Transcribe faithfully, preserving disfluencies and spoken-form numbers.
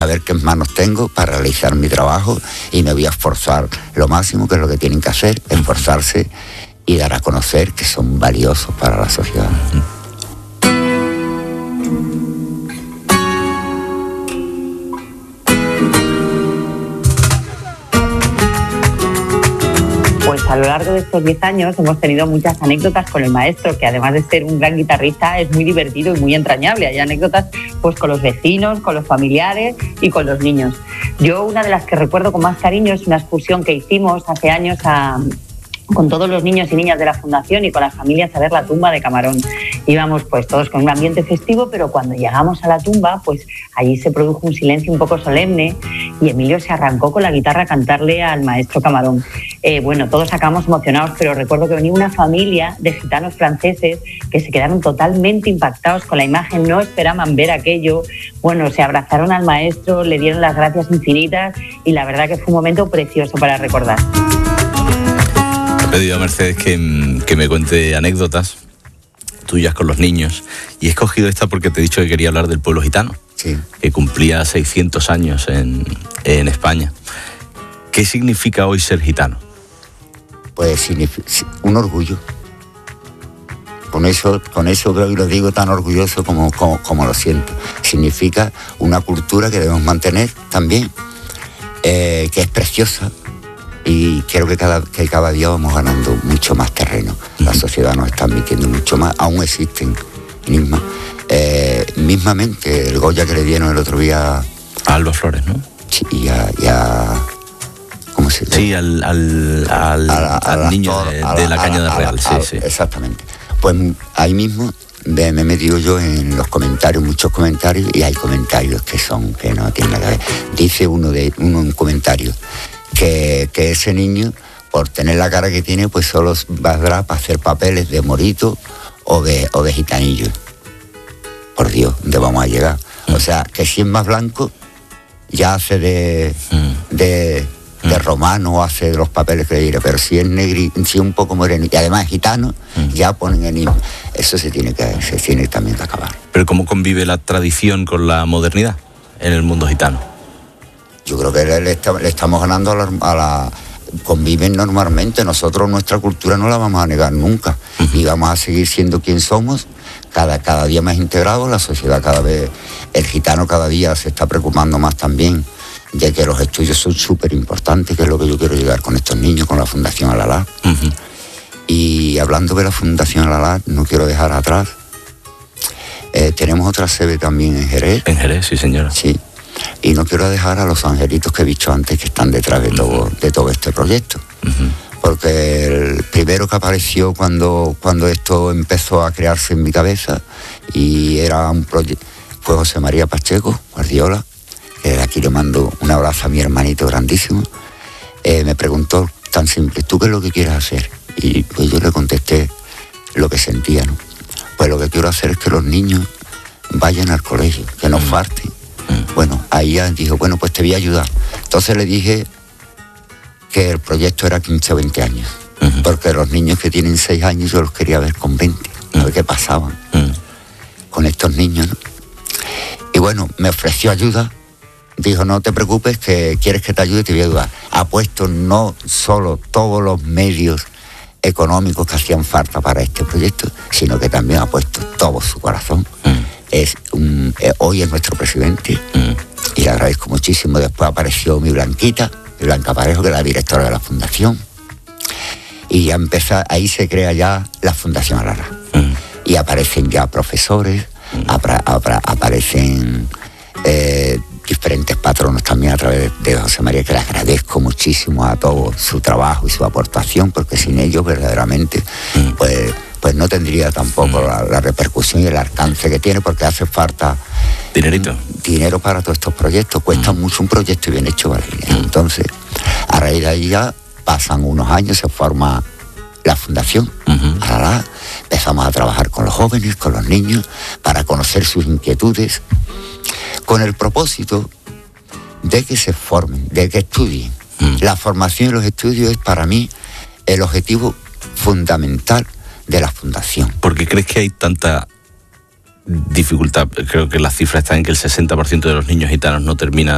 saber qué manos tengo para realizar mi trabajo y me voy a esforzar lo máximo, que es lo que tienen que hacer, esforzarse y dar a conocer que son valiosos para la sociedad. Pues a lo largo de estos diez años hemos tenido muchas anécdotas con el maestro, que además de ser un gran guitarrista es muy divertido y muy entrañable. Hay anécdotas pues con los vecinos, con los familiares y con los niños. Yo una de las que recuerdo con más cariño es una excursión que hicimos hace años a... con todos los niños y niñas de la Fundación y con las familias a ver la tumba de Camarón. Íbamos pues todos con un ambiente festivo, pero cuando llegamos a la tumba, pues allí se produjo un silencio un poco solemne y Emilio se arrancó con la guitarra a cantarle al maestro Camarón. Eh, bueno, todos acabamos emocionados, pero recuerdo que venía una familia de gitanos franceses que se quedaron totalmente impactados con la imagen, no esperaban ver aquello. Bueno, se abrazaron al maestro, le dieron las gracias infinitas y la verdad que fue un momento precioso para recordar. He pedido a Mercedes que, que me cuente anécdotas tuyas con los niños y he escogido esta porque te he dicho que quería hablar del pueblo gitano, sí, que cumplía seiscientos años en, en España. ¿Qué significa hoy ser gitano? Pues un orgullo. Con eso, con eso creo que lo digo tan orgulloso como, como, como lo siento. Significa una cultura que debemos mantener también, eh, que es preciosa. Y creo que cada, que cada día vamos ganando mucho más terreno. La sociedad nos está admitiendo mucho más. Aún existen mismas. Eh, mismamente, el Goya que le dieron el otro día... A Alba Flores, ¿no? Sí, y a... Y a ¿cómo se dice? Sí, al, al, al, a la, a al niño actor, de, la, de la Cañada Real. La, sí, a, sí. Exactamente. Pues ahí mismo me he metido yo en los comentarios, muchos comentarios, y hay comentarios que son, que no tienen nada que ver. Dice uno de uno un comentario... Que, que ese niño, por tener la cara que tiene, pues solo valdrá para hacer papeles de morito o de, o de gitanillo. Por Dios, ¿dónde vamos a llegar? Mm. O sea, que si es más blanco, ya hace de, mm. de, de mm. romano o hace de los papeles que le diré, pero si es negri, si es un poco moreno y además es gitano, mm. ya ponen el niño. Eso se tiene que se tiene también que acabar. Pero ¿cómo convive la tradición con la modernidad en el mundo gitano? Yo creo que le, le, está, le estamos ganando a la, a la... Conviven normalmente. Nosotros nuestra cultura no la vamos a negar nunca. Uh-huh. Y vamos a seguir siendo quien somos, cada, cada día más integrados. La sociedad cada vez... El gitano cada día se está preocupando más también de que los estudios son súper importantes, que es lo que yo quiero llegar con estos niños, con la Fundación Al-Alá. Uh-huh. Y hablando de la Fundación Al-Alá, no quiero dejar atrás. Eh, tenemos otra sede también en Jerez. En Jerez, sí, señora. Sí. Y no quiero dejar a los angelitos que he visto antes, que están detrás de todo, de todo este proyecto. Uh-huh. Porque el primero que apareció cuando, cuando esto empezó a crearse en mi cabeza, y era un proyecto, fue José María Pacheco, Guardiola, que de aquí le mando un abrazo a mi hermanito grandísimo. Eh, me preguntó tan simple, ¿tú qué es lo que quieres hacer? Y pues yo le contesté lo que sentía, ¿no? Pues lo que quiero hacer es que los niños vayan al colegio, que no falten. Bueno, ahí ya dijo, bueno, pues te voy a ayudar. Entonces le dije que el proyecto era quince o veinte años, uh-huh. porque los niños que tienen seis años yo los quería ver con veinte, uh-huh. a ver qué pasaban uh-huh. con estos niños, ¿no? Y bueno, me ofreció ayuda, dijo, no te preocupes, que quieres que te ayude, te voy a ayudar. Ha puesto no solo todos los medios económicos que hacían falta para este proyecto, sino que también ha puesto todo su corazón. Uh-huh. Es un, eh, hoy es nuestro presidente mm. y le agradezco muchísimo. Después apareció mi Blanquita, mi Blanca Parejo, que es la directora de la fundación, y ya empieza, ahí se crea ya la Fundación Al-Alá. Mm. Y aparecen ya profesores, mm. apra, apra, aparecen eh, diferentes patronos también a través de, de José María, que le agradezco muchísimo a todo su trabajo y su aportación, porque sin ellos verdaderamente mm. pues pues no tendría tampoco mm. la, la repercusión y el alcance que tiene, porque hace falta dinerito dinero para todos estos proyectos. Cuesta mm. mucho un proyecto y bien hecho, ¿vale? Mm. Entonces, a raíz de ahí ya pasan unos años, se forma la Fundación uh-huh. Al-Alá. Empezamos a trabajar con los jóvenes, con los niños, para conocer sus inquietudes, con el propósito de que se formen, de que estudien. Mm. La formación y los estudios es para mí el objetivo fundamental de la Fundación. ¿Por qué crees que hay tanta dificultad? Creo que la cifra está en que el sesenta por ciento de los niños gitanos no terminan